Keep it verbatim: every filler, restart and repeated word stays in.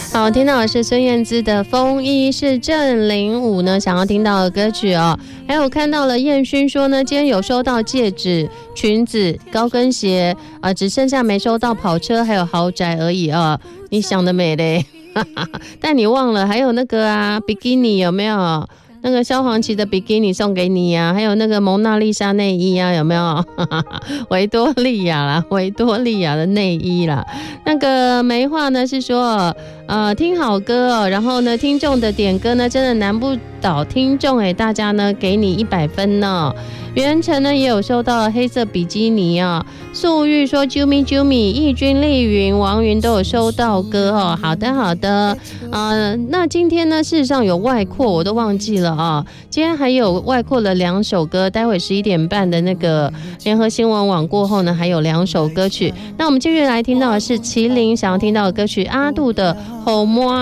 好，听到的是孙燕姿的《风衣》，是郑零五呢想要听到的歌曲哦。还有看到了燕勋说呢，今天有收到戒指、裙子、高跟鞋啊、呃，只剩下没收到跑车还有豪宅而已啊。你想得美嘞，但你忘了还有那个啊，比基尼有没有？那个萧煌奇的比基尼送给你啊，还有那个蒙娜丽莎内衣啊，有没有？维多利亚啦，维多利亚的内衣啦。那个梅花呢是说，呃，听好歌哦，然后呢，听众的点歌呢，真的难不倒听众哎，大家呢给你一百分呢。袁成呢也有收到黑色比基尼啊，素玉说啾咪啾咪，义军丽云、王云都有收到歌哦。好的好的，呃，那今天呢事实上有外扩，我都忘记了啊。今天还有外扩了两首歌，待会十一点半的那个联合新闻网过后呢，还有两首歌曲。那我们继续来听到的是麒麟想要听到的歌曲，阿杜的《后摸》。